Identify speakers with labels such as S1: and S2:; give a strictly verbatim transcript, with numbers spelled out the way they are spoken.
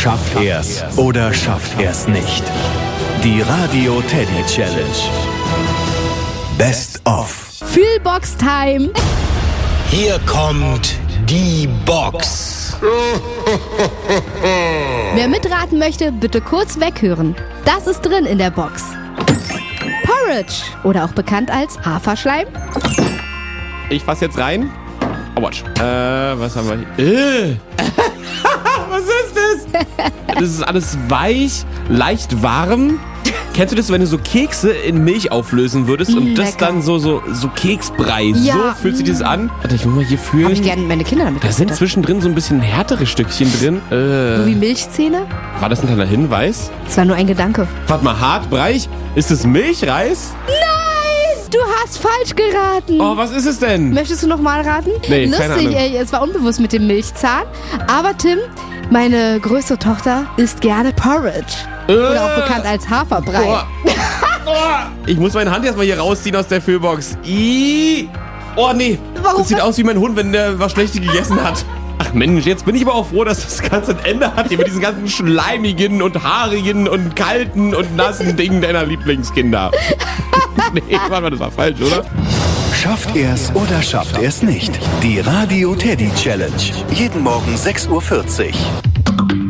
S1: Schafft er's oder schafft er's nicht? Die Radio Teddy Challenge. Best of.
S2: Fühlbox Time.
S3: Hier kommt die Box.
S2: Wer mitraten möchte, bitte kurz weghören. Das ist drin in der Box. Porridge oder auch bekannt als Haferschleim.
S4: Ich fass jetzt rein. Oh, watch. Äh, was haben wir hier? Äh. Was ist das? Das ist alles weich, leicht warm. Kennst du das, wenn du so Kekse in Milch auflösen würdest und
S2: Lecker.
S4: das dann so, so, so Keksbrei?
S2: Ja.
S4: So fühlt sich das an? Warte, ich will mal hier fühlen.
S2: Habe ich gerne meine Kinder damit
S4: Da sind
S2: gefüttert.
S4: zwischendrin so ein bisschen härtere Stückchen drin.
S2: So
S4: Äh,
S2: wie Milchzähne?
S4: war das ein kleiner Hinweis?
S2: Das war nur ein Gedanke.
S4: Warte mal, hart, breich? Ist es Milchreis?
S2: Du hast falsch geraten.
S4: Oh, was ist es denn?
S2: Möchtest du noch mal raten?
S4: Nee, keine
S2: Lustig,
S4: Ahnung.
S2: ey, es war unbewusst mit dem Milchzahn. Aber Tim, meine größte Tochter isst gerne Porridge. Oder auch bekannt als Haferbrei.
S4: Oh. Oh. Ich muss meine Hand erstmal hier rausziehen aus der Füllbox. Ih. Oh nee,
S2: Warum?
S4: das sieht aus wie mein Hund, wenn der was Schlechtes gegessen hat. Ach Mensch, jetzt bin ich aber auch froh, dass das Ganze ein Ende hat hier mit diesen ganzen schleimigen und haarigen und kalten und nassen Dingen deiner Lieblingskinder. Nee, warte mal, das war falsch, oder?
S1: Schafft er's oder schafft er's nicht? Die Radio Teddy Challenge. Jeden Morgen sechs Uhr vierzig.